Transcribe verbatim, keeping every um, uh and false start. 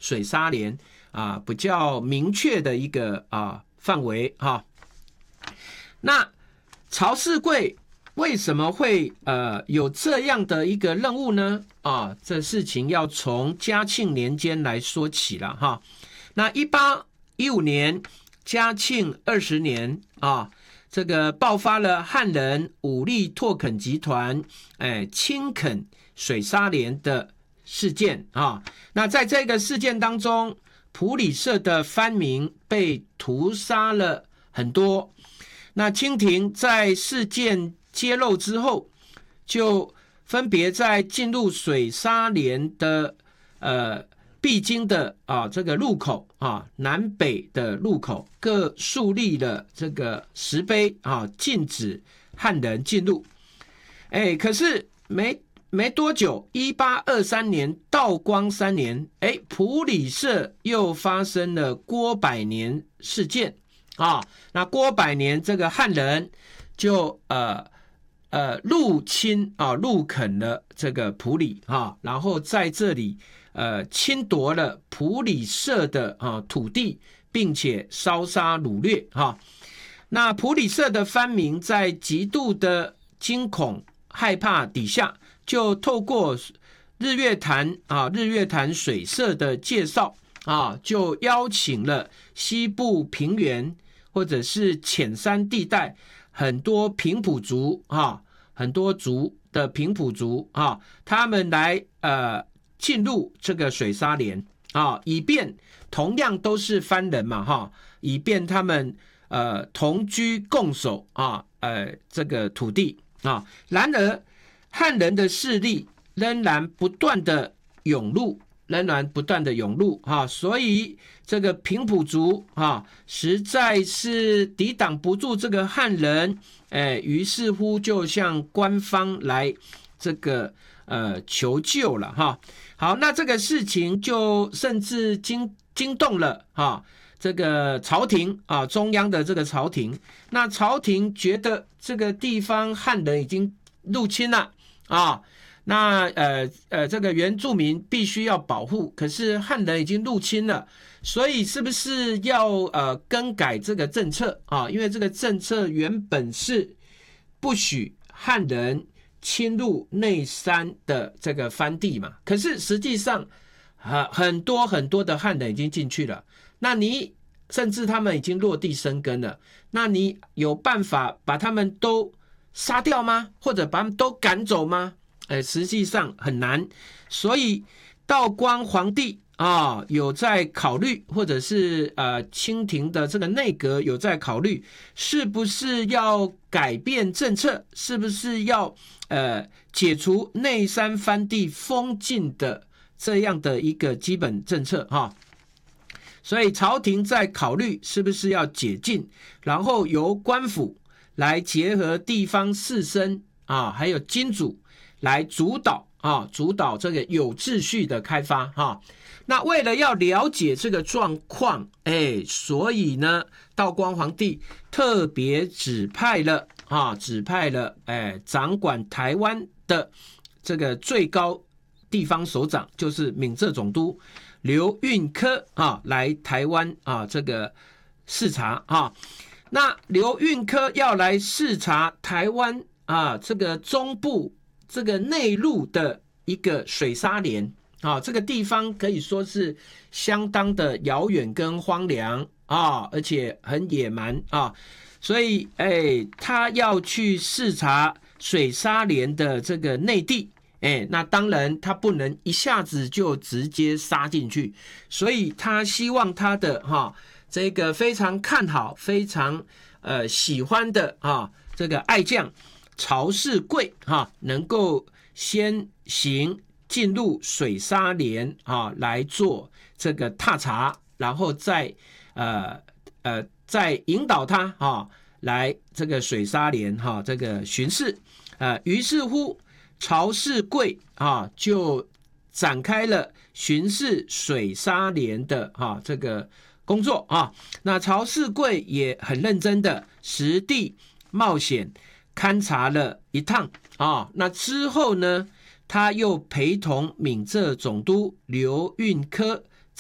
水沙连啊比较明确的一个啊范围哈。那曹世贵为什么会呃有这样的一个任务呢？啊，这事情要从嘉庆年间来说起了哈。那一八一五年，嘉庆二十年啊，这个爆发了汉人武力拓垦集团哎侵垦水沙连的事件啊。那在这个事件当中，埔里社的藩民被屠杀了很多。那清廷在事件揭露之后，就分别在进入水沙连的呃必经的啊这个路口啊南北的路口各树立了这个石碑啊，禁止汉人进入。哎，可是没没多久，一八二三年道光三年，哎，埔里社又发生了郭百年事件啊。那郭百年这个汉人就呃。呃，入侵啊，入垦了这个埔里啊，然后在这里呃侵夺了埔里社的啊土地，并且烧杀掳掠哈。那埔里社的藩民在极度的惊恐害怕底下，就透过日月潭啊日月潭水社的介绍啊，就邀请了西部平原或者是浅山地带很多平埔族啊。很多族的平埔族啊，他们来呃进入这个水沙连啊，以便同样都是番人嘛哈，以便他们呃同居共守啊，呃这个土地啊。然而汉人的势力仍然不断的涌入，仍然不断的涌入哈，所以这个平埔族啊，实在是抵挡不住这个汉人。哎，于是乎就向官方来这个呃求救了哈。好，那这个事情就甚至惊惊动了哈这个朝廷啊，中央的这个朝廷。那朝廷觉得这个地方汉人已经入侵了啊，那呃呃这个原住民必须要保护，可是汉人已经入侵了。所以是不是要呃更改这个政策啊？因为这个政策原本是不许汉人侵入内山的这个藩地嘛，可是实际上啊很多很多的汉人已经进去了，那你甚至他们已经落地生根了，那你有办法把他们都杀掉吗？或者把他们都赶走吗？哎，实际上很难。所以道光皇帝啊，有在考虑，或者是呃清廷的这个内阁有在考虑，是不是要改变政策，是不是要呃解除内山藩地封禁的这样的一个基本政策哈、啊。所以朝廷在考虑是不是要解禁，然后由官府来结合地方士绅啊，还有金主来主导啊，主导这个有秩序的开发哈、啊。那为了要了解这个状况，哎，所以呢，道光皇帝特别指派了啊，指派了哎，掌管台湾的这个最高地方首长，就是闽浙总督刘运科啊，来台湾啊，这个视察啊。那刘运科要来视察台湾啊，这个中部这个内陆的一个水沙连。啊，这个地方可以说是相当的遥远跟荒凉啊，而且很野蛮啊，所以哎，他要去视察水沙连的这个内地，哎，那当然他不能一下子就直接杀进去，所以他希望他的哈、啊、这个非常看好、非常呃喜欢的啊这个爱将曹世贵哈、啊，能够先行进入水沙连啊，来做这个踏查，然后再呃呃再引导他啊来这个水沙连哈、啊、这个巡视，呃，于是乎曹世贵啊就展开了巡视水沙连的啊这个工作啊。那曹世贵也很认真的实地冒险勘察了一趟啊。那之后呢？他又陪同闽浙总督刘运科